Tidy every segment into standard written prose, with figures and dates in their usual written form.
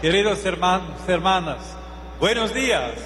queridos hermanos, hermanas, buenos días.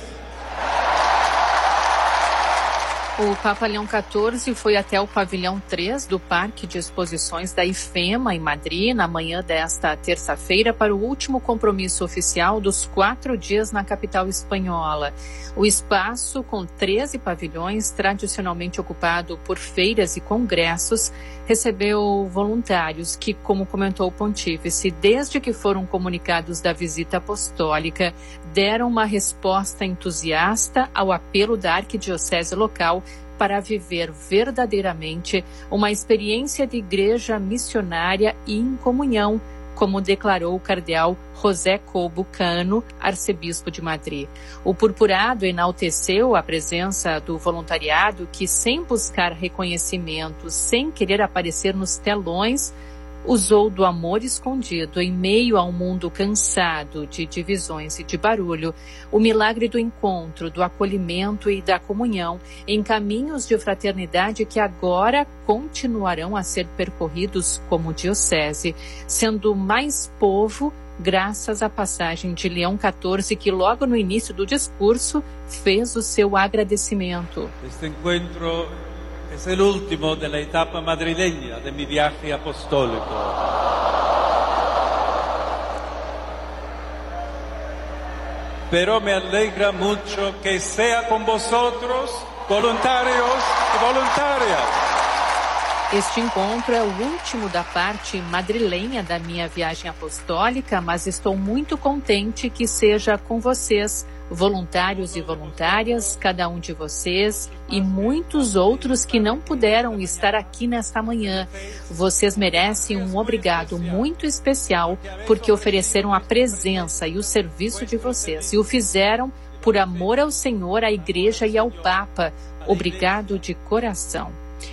O Papa Leão XIV foi até o pavilhão 3 do Parque de Exposições da IFEMA, em Madrid, na manhã desta terça-feira, para o último compromisso oficial dos 4 dias na capital espanhola. O espaço, com 13 pavilhões, tradicionalmente ocupado por feiras e congressos, recebeu voluntários que, como comentou o pontífice, desde que foram comunicados da visita apostólica, deram uma resposta entusiasta ao apelo da arquidiocese local para viver verdadeiramente uma experiência de igreja missionária e em comunhão, como declarou o cardeal José Cobo Cano, arcebispo de Madrid. O purpurado enalteceu a presença do voluntariado que, sem buscar reconhecimento, sem querer aparecer nos telões, usou do amor escondido em meio a um mundo cansado de divisões e de barulho, o milagre do encontro, do acolhimento e da comunhão em caminhos de fraternidade que agora continuarão a ser percorridos como diocese, sendo mais povo graças à passagem de Leão XIV, que logo no início do discurso fez o seu agradecimento. Este encontro es el último de la etapa madrileña de mi viaje apostólico. Pero me alegra mucho que sea con vosotros, voluntarios y voluntarias. Este encontro é o último da parte madrilenha da minha viagem apostólica, mas estou muito contente que seja com vocês, voluntários e voluntárias, cada um de vocês e muitos outros que não puderam estar aqui nesta manhã. Vocês merecem um obrigado muito especial porque ofereceram a presença e o serviço de vocês e o fizeram por amor ao Senhor, à Igreja e ao Papa. Obrigado de coração.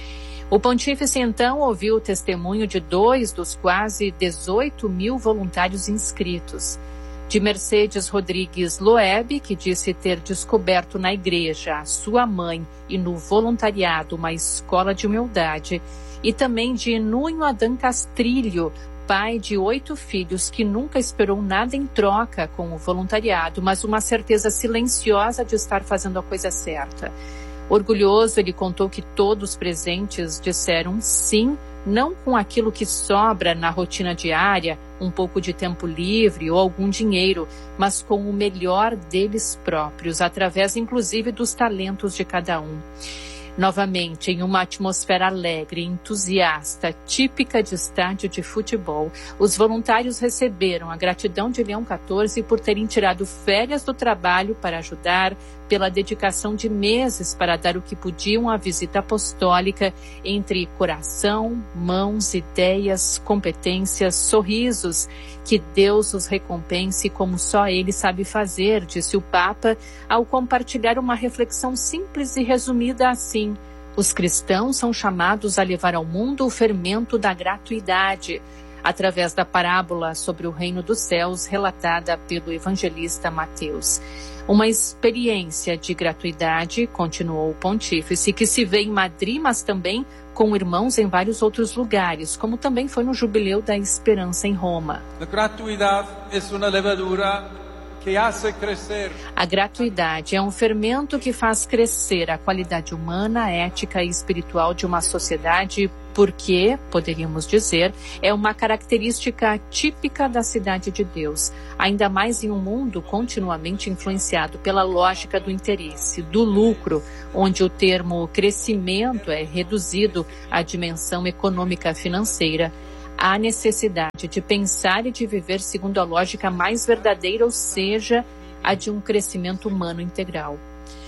O pontífice, então, ouviu o testemunho de 2 dos quase 18 mil voluntários inscritos. De Mercedes Rodrigues Loeb, que disse ter descoberto na igreja, a sua mãe e no voluntariado uma escola de humildade. E também de Nuno Adão Castrilho, pai de 8 filhos, que nunca esperou nada em troca com o voluntariado, mas uma certeza silenciosa de estar fazendo a coisa certa. Orgulhoso, ele contou que todos presentes disseram sim, não com aquilo que sobra na rotina diária, um pouco de tempo livre ou algum dinheiro, mas com o melhor deles próprios, através inclusive dos talentos de cada um. Novamente, em uma atmosfera alegre e entusiasta, típica de estádio de futebol, os voluntários receberam a gratidão de Leão XIV por terem tirado férias do trabalho para ajudar, pela dedicação de meses para dar o que podiam à visita apostólica, entre coração, mãos, ideias, competências, sorrisos. Que Deus os recompense como só Ele sabe fazer, disse o Papa, ao compartilhar uma reflexão simples e resumida assim: os cristãos são chamados a levar ao mundo o fermento da gratuidade, através da parábola sobre o reino dos céus relatada pelo evangelista Mateus. Uma experiência de gratuidade, continuou o pontífice, que se vê em Madrid, mas também com irmãos em vários outros lugares, como também foi no Jubileu da Esperança em Roma. A gratuidade é uma levadura que hace crescer. A gratuidade é um fermento que faz crescer a qualidade humana, ética e espiritual de uma sociedade, porque, poderíamos dizer, é uma característica típica da cidade de Deus, ainda mais em um mundo continuamente influenciado pela lógica do interesse, do lucro, onde o termo crescimento é reduzido à dimensão econômica financeira. Há necessidade de pensar e de viver segundo a lógica mais verdadeira, ou seja, a de um crescimento humano integral.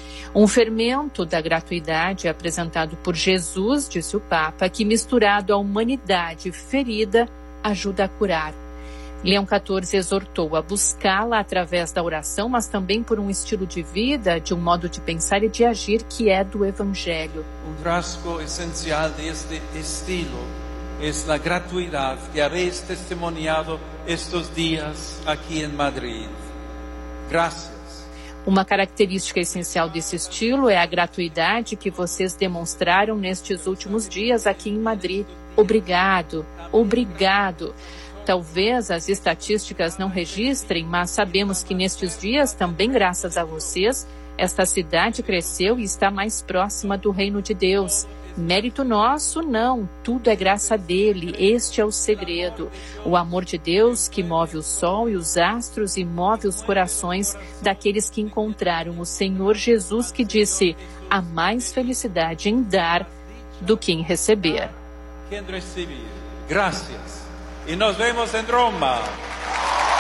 Um fermento da gratuidade apresentado por Jesus, disse o Papa, que misturado à humanidade ferida, ajuda a curar. Leão XIV exortou a buscá-la através da oração, mas também por um estilo de vida, de um modo de pensar e de agir que é do Evangelho. Um rasgo essencial deste estilo é a gratuidade que habéis testemunhado estes dias aqui em Madrid. Graças. Uma característica essencial desse estilo é a gratuidade que vocês demonstraram nestes últimos dias aqui em Madrid. Obrigado, obrigado. Talvez as estatísticas não registrem, mas sabemos que nestes dias, também graças a vocês, esta cidade cresceu e está mais próxima do reino de Deus. Mérito nosso, não. Tudo é graça dele. Este é o segredo. O amor de Deus que move o sol e os astros e move os corações daqueles que encontraram o Senhor Jesus, que disse: há mais felicidade em dar do que em receber. Gracias. Y nos vemos en Roma.